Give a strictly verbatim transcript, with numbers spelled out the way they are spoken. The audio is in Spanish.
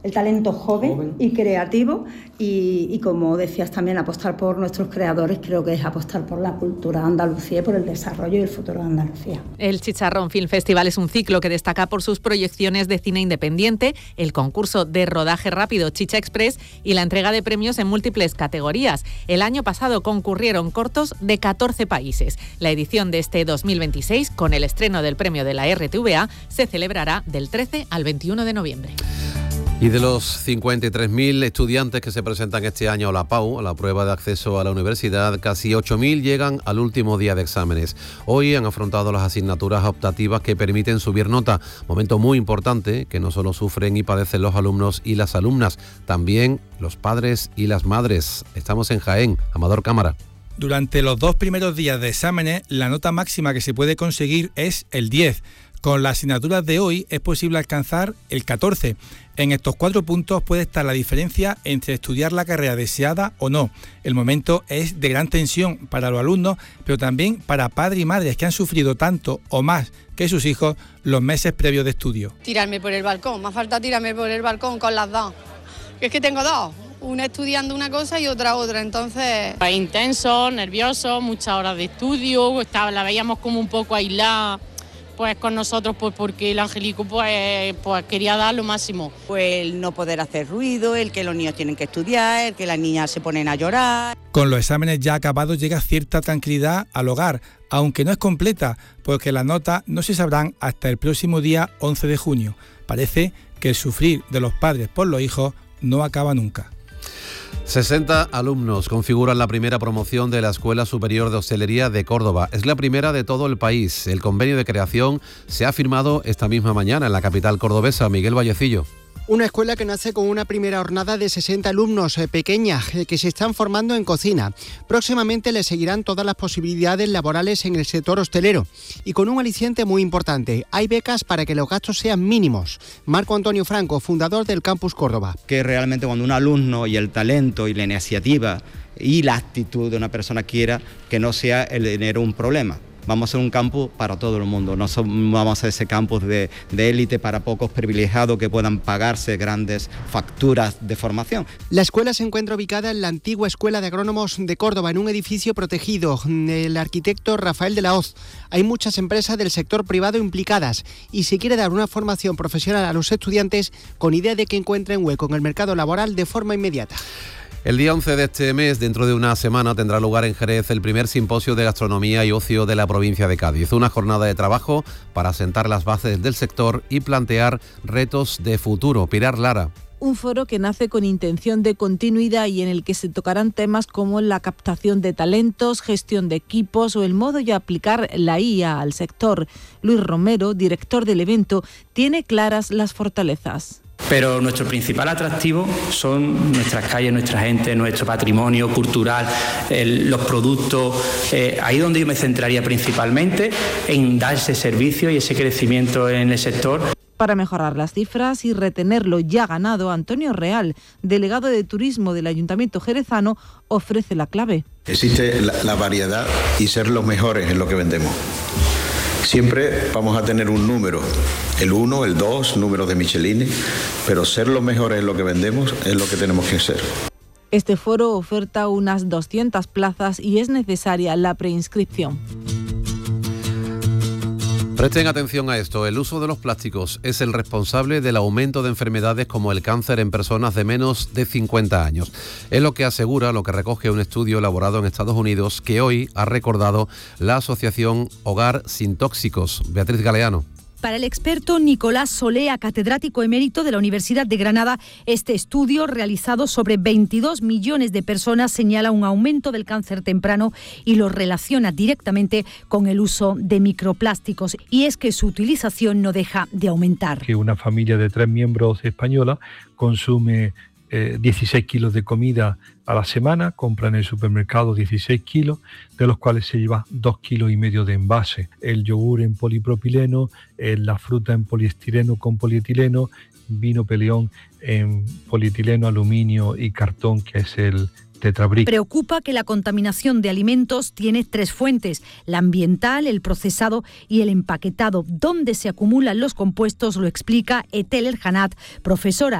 el talento joven, joven. y creativo y, y, como decías también, apostar por nuestros creadores, creo que es apostar por la cultura de Andalucía y por el desarrollo y el futuro de Andalucía. El Chicharrón Film Festival es un ciclo que destaca por sus proyecciones de cine independiente, el concurso de rodaje rápido Chicha Express y la entrega de premios en múltiples categorías. El año pasado concurrieron cortos de catorce países. La edición de este dos mil veintiséis, con el estreno del premio de la R T V A, se celebrará del trece al veintiuno de noviembre. Y de los cincuenta y tres mil estudiantes que se presentan este año a la P A U, a la prueba de acceso a la universidad, casi ocho mil llegan al último día de exámenes. Hoy han afrontado las asignaturas optativas que permiten subir nota, momento muy importante que no solo sufren y padecen los alumnos y las alumnas, también los padres y las madres. Estamos en Jaén. Amador Cámara. Durante los dos primeros días de exámenes, la nota máxima que se puede conseguir es el diez. Con las asignaturas de hoy es posible alcanzar el catorce. En estos cuatro puntos puede estar la diferencia entre estudiar la carrera deseada o no. El momento es de gran tensión para los alumnos, pero también para padres y madres que han sufrido tanto o más que sus hijos los meses previos de estudio. Tirarme por el balcón, me ha faltado tirarme por el balcón con las dos. Que es que tengo dos, una estudiando una cosa y otra otra, entonces... Fue intenso, nervioso, muchas horas de estudio, estaba, la veíamos como un poco aislada. Pues con nosotros, pues porque el Angelico pues, pues quería dar lo máximo. Pues el no poder hacer ruido, el que los niños tienen que estudiar, el que las niñas se ponen a llorar. Con los exámenes ya acabados llega cierta tranquilidad al hogar, aunque no es completa, porque las notas no se sabrán hasta el próximo día once de junio. Parece que el sufrir de los padres por los hijos no acaba nunca. sesenta alumnos configuran la primera promoción de la Escuela Superior de Hostelería de Córdoba. Es la primera de todo el país. El convenio de creación se ha firmado esta misma mañana en la capital cordobesa. Miguel Vallecillo. Una escuela que nace con una primera jornada de sesenta alumnos eh, pequeñas eh, que se están formando en cocina. Próximamente les seguirán todas las posibilidades laborales en el sector hostelero y con un aliciente muy importante. Hay becas para que los gastos sean mínimos. Marco Antonio Franco, fundador del Campus Córdoba. Que realmente cuando un alumno y el talento y la iniciativa y la actitud de una persona quiera, que no sea el dinero un problema. Vamos a ser un campus para todo el mundo, no son, vamos a ser ese campus de, de élite para pocos privilegiados que puedan pagarse grandes facturas de formación. La escuela se encuentra ubicada en la antigua Escuela de Agrónomos de Córdoba, en un edificio protegido del arquitecto Rafael de la Hoz. Hay muchas empresas del sector privado implicadas y se quiere dar una formación profesional a los estudiantes con idea de que encuentren hueco en el mercado laboral de forma inmediata. El día once de este mes, dentro de una semana, tendrá lugar en Jerez el primer simposio de gastronomía y ocio de la provincia de Cádiz. Una jornada de trabajo para sentar las bases del sector y plantear retos de futuro. Pilar Lara. Un foro que nace con intención de continuidad y en el que se tocarán temas como la captación de talentos, gestión de equipos o el modo de aplicar la I A al sector. Luis Romero, director del evento, tiene claras las fortalezas. Pero nuestro principal atractivo son nuestras calles, nuestra gente, nuestro patrimonio cultural, el, los productos. Eh, ahí donde yo me centraría principalmente, en dar ese servicio y ese crecimiento en el sector. Para mejorar las cifras y retener lo ya ganado, Antonio Real, delegado de Turismo del Ayuntamiento jerezano, ofrece la clave. Existe la, la variedad y ser los mejores en lo que vendemos. Siempre vamos a tener un número, el uno, el dos, números de Michelin, pero ser los mejores en lo que vendemos es lo que tenemos que ser. Este foro oferta unas doscientas plazas y es necesaria la preinscripción. Presten atención a esto, el uso de los plásticos es el responsable del aumento de enfermedades como el cáncer en personas de menos de cincuenta años. Es lo que asegura, lo que recoge un estudio elaborado en Estados Unidos que hoy ha recordado la asociación Hogar Sin Tóxicos. Beatriz Galeano. Para el experto Nicolás Solea, catedrático emérito de la Universidad de Granada, este estudio realizado sobre veintidós millones de personas señala un aumento del cáncer temprano y lo relaciona directamente con el uso de microplásticos. Y es que su utilización no deja de aumentar. Que una familia de tres miembros española consume eh, dieciséis kilos de comida a la semana, compra en el supermercado dieciséis kilos, de los cuales se lleva dos kilos y medio de envase. El yogur en polipropileno, eh, la fruta en poliestireno con polietileno, vino Peleón en polietileno, aluminio y cartón, que es el Tetrabric. Preocupa que la contaminación de alimentos tiene tres fuentes: la ambiental, el procesado y el empaquetado. ¿Dónde se acumulan los compuestos? Lo explica Etel El Hanat, profesora